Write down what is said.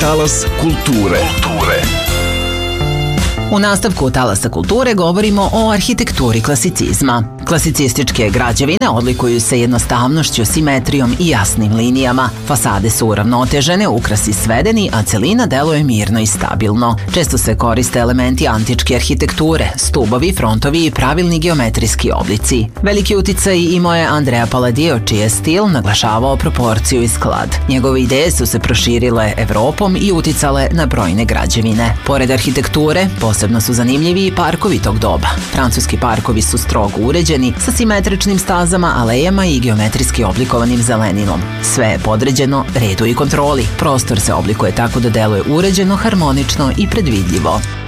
Talas kulture. U nastavku Talasa kulture govorimo o arhitekturi klasicizma. Klasicističke građevine odlikuju se jednostavnošću, simetrijom i jasnim linijama. Fasade su uravnotežene, ukrasi svedeni, a celina deluje mirno i stabilno. Često se koriste elementi antičke arhitekture, stubovi, frontovi i pravilni geometrijski oblici. Veliki uticaj imao je Andrea Palladio, čiji je stil naglašavao proporciju i sklad. Njegove ideje su se proširile Evropom i uticale na brojne građevine. Pored arhitekture, posebno su zanimljivi i parkovi tog doba. Francuski parkovi su strogo uređeni, sa simetričnim stazama, alejama i geometrijski oblikovanim zelenilom. Sve je podređeno redu i kontroli. Prostor se oblikuje tako da deluje uređeno, harmonično i predvidljivo.